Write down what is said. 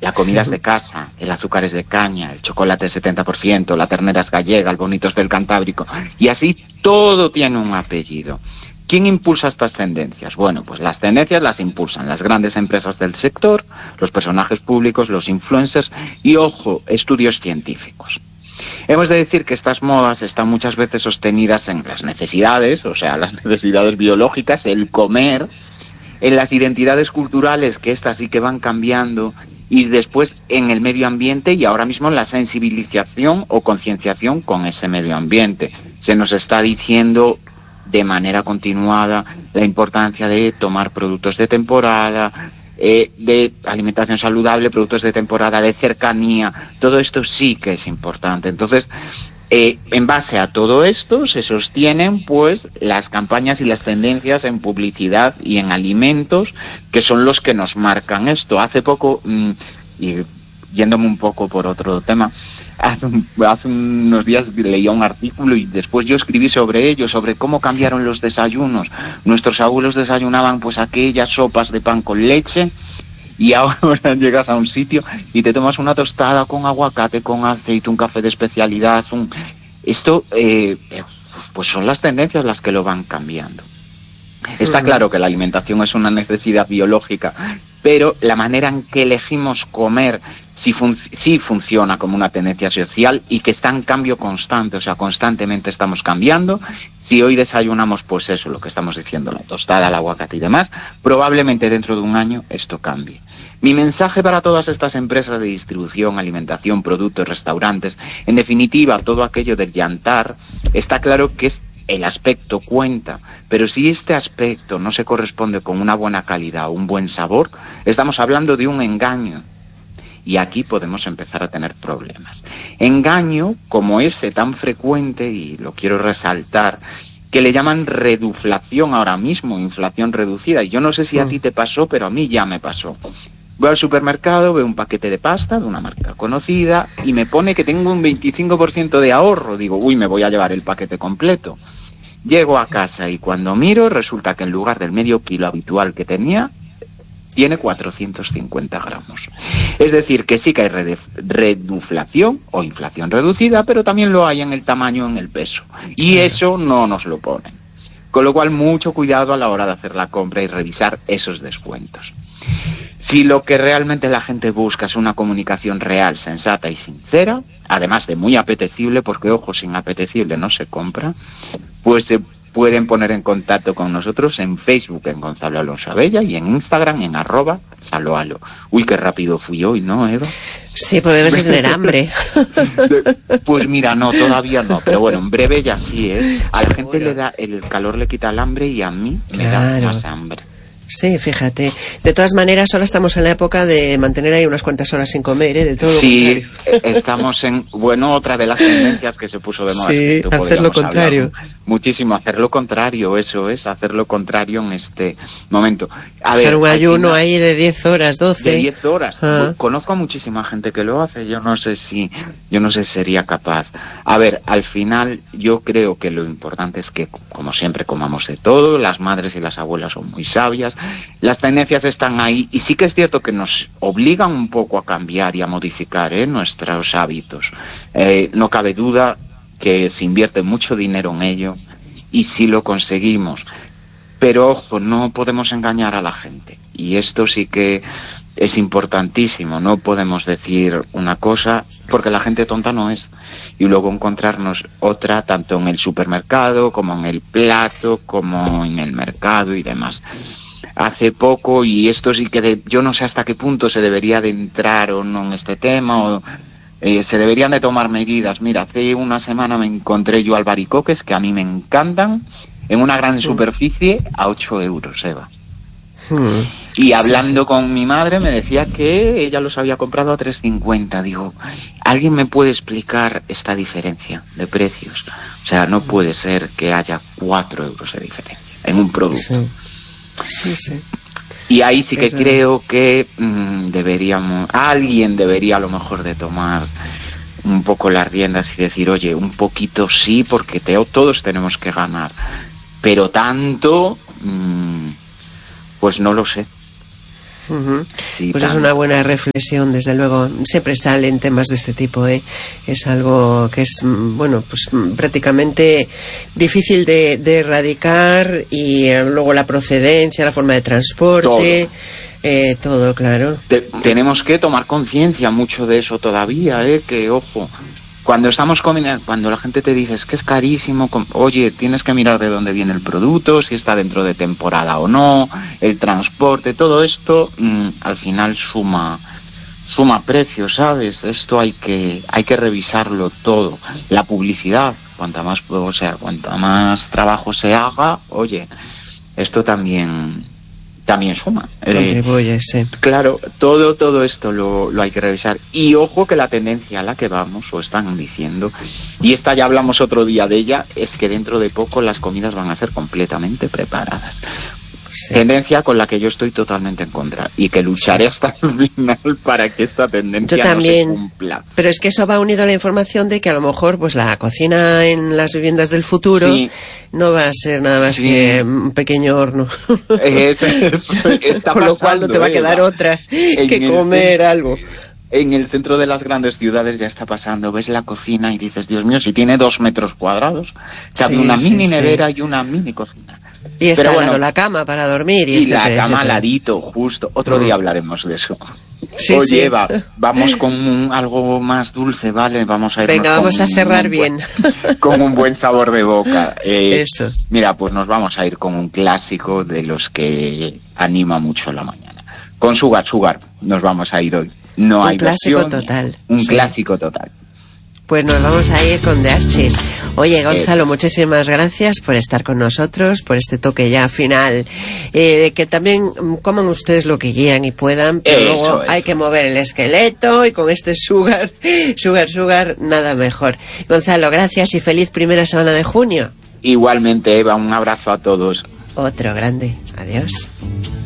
la comida es de casa, el azúcar es de caña, el chocolate es 70%, la ternera es gallega, el bonito es del Cantábrico, y así todo tiene un apellido. ¿Quién impulsa estas tendencias? Bueno, pues las tendencias las impulsan las grandes empresas del sector, los personajes públicos, los influencers y, ojo, estudios científicos. Hemos de decir que estas modas están muchas veces sostenidas en las necesidades, o sea, las necesidades biológicas, el comer, en las identidades culturales, que estas sí que van cambiando, y después en el medio ambiente y ahora mismo en la sensibilización o concienciación con ese medio ambiente. Se nos está diciendo de manera continuada la importancia de tomar productos de temporada, de alimentación saludable, productos de temporada, de cercanía. Todo esto sí que es importante. Entonces, en base a todo esto se sostienen pues las campañas y las tendencias en publicidad y en alimentos, que son los que nos marcan esto. Hace poco, y yéndome un poco por otro tema, hace unos días leía un artículo y después yo escribí sobre ello, sobre cómo cambiaron los desayunos. Nuestros abuelos desayunaban pues aquellas sopas de pan con leche, y ahora llegas a un sitio y te tomas una tostada con aguacate, con aceite, un café de especialidad. Esto pues son las tendencias las que lo van cambiando. Está claro que la alimentación es una necesidad biológica, pero la manera en que elegimos comer sí funciona como una tendencia social y que está en cambio constante, o sea, constantemente estamos cambiando. Si hoy desayunamos, pues eso, lo que estamos diciendo, la tostada, el aguacate y demás, probablemente dentro de un año esto cambie. Mi mensaje para todas estas empresas de distribución, alimentación, productos, restaurantes, en definitiva, todo aquello del yantar, está claro que el aspecto cuenta, pero si este aspecto no se corresponde con una buena calidad o un buen sabor, estamos hablando de un engaño. Y aquí podemos empezar a tener problemas. Engaño como ese tan frecuente, y lo quiero resaltar, que le llaman reduflación ahora mismo, inflación reducida. Y yo no sé si a ti te pasó, pero a mí ya me pasó. Voy al supermercado, veo un paquete de pasta de una marca conocida y me pone que tengo un 25% de ahorro. Digo, uy, me voy a llevar el paquete completo. Llego a casa y cuando miro resulta que en lugar del medio kilo habitual que tenía, tiene 450 gramos. Es decir, que sí que hay reduflación o inflación reducida, pero también lo hay en el tamaño, en el peso. Y eso no nos lo ponen. Con lo cual, mucho cuidado a la hora de hacer la compra y revisar esos descuentos. Si lo que realmente la gente busca es una comunicación real, sensata y sincera, además de muy apetecible, porque ojo, sin apetecible no se compra, pues se pueden poner en contacto con nosotros en Facebook, en Gonzalo Alonso Abella, y en Instagram, en @saloalo. Uy, qué rápido fui hoy, ¿no, Eva? Sí, pues debes de tener hambre. Pues mira, no, todavía no, pero bueno, en breve ya sí, ¿eh? A la gente Seguro. le da, el calor le quita el hambre y a mí me da más hambre. Sí, fíjate. De todas maneras, ahora estamos en la época de mantener ahí unas cuantas horas sin comer, ¿eh? De todo lo Sí, contrario. estamos en, bueno, otra de las tendencias que se puso de moda. Sí, hacer lo contrario. Muchísimo, hacer lo contrario, eso es, hacer lo contrario en este momento. A Hacer ver, un ayuno final, ahí de 10 horas, 12. de 10 horas. Ah. Conozco a muchísima gente que lo hace, yo no sé si sería capaz. A ver, al final yo creo que lo importante es que, como siempre, comamos de todo. Las madres y las abuelas son muy sabias. Las tendencias están ahí y sí que es cierto que nos obligan un poco a cambiar y a modificar nuestros hábitos. No cabe duda que se invierte mucho dinero en ello y sí lo conseguimos. Pero ojo, no podemos engañar a la gente. Y esto sí que es importantísimo. No podemos decir una cosa porque la gente tonta no es. Y luego encontrarnos otra tanto en el supermercado como en el plato, como en el mercado y demás. Hace poco, y esto sí que yo no sé hasta qué punto se debería de entrar o no en este tema, o se deberían de tomar medidas. Mira, hace una semana me encontré yo albaricoques, que a mí me encantan, en una gran superficie a 8 euros, Eva. Y hablando con mi madre me decía que ella los había comprado a 3,50. Digo, ¿alguien me puede explicar esta diferencia de precios? O sea, no puede ser que haya 4 euros de diferencia en un producto. Sí, sí. Y ahí sí que creo que alguien debería a lo mejor de tomar un poco las riendas y decir, oye, un poquito sí, porque todos tenemos que ganar, pero tanto, pues no lo sé. Sí, pues es una buena reflexión, desde luego. Siempre salen temas de este tipo, ¿eh? Es algo que es, bueno, pues prácticamente difícil de erradicar, y luego la procedencia, la forma de transporte, todo, claro. Tenemos que tomar conciencia mucho de eso todavía, que ojo. Cuando estamos comiendo, cuando la gente te dice es que es carísimo, oye, tienes que mirar de dónde viene el producto, si está dentro de temporada o no, el transporte, todo esto al final suma precio, ¿sabes? Esto hay que revisarlo todo. La publicidad, cuanta más trabajo se haga, oye, esto también suma. Contribuye, sí. Claro, todo esto lo hay que revisar. Y ojo que la tendencia a la que vamos, o están diciendo, y esta ya hablamos otro día de ella, es que dentro de poco las comidas van a ser completamente preparadas. Sí. Tendencia con la que yo estoy totalmente en contra, y que lucharé hasta el final para que esta tendencia no se cumpla. Pero es que eso va unido a la información de que a lo mejor pues la cocina en las viviendas del futuro no va a ser nada más que un pequeño horno. Con lo cual no te va a quedar otra que comer algo. En el centro de las grandes ciudades ya está pasando, ves la cocina y dices, Dios mío, si tiene 2 metros cuadrados, cabe una mini nevera y una mini cocina. Y está al lado la cama para dormir. Y etcétera, la cama al ladito, justo. Otro día hablaremos de eso. Oye, Eva, vamos con algo más dulce, ¿vale? Vamos a ir. Venga, vamos a cerrar bien. Con un buen sabor de boca. Eso. Mira, pues nos vamos a ir con un clásico de los que anima mucho la mañana. Con Sugar nos vamos a ir hoy. No hay clásico total. Un clásico total. Pues nos vamos a ir con The Archies. Oye, Gonzalo, muchísimas gracias por estar con nosotros, por este toque ya final. Que también coman ustedes lo que quieran y puedan, pero luego hay que mover el esqueleto, y con este Sugar, nada mejor. Gonzalo, gracias y feliz primera semana de junio. Igualmente, Eva, un abrazo a todos. Otro grande. Adiós.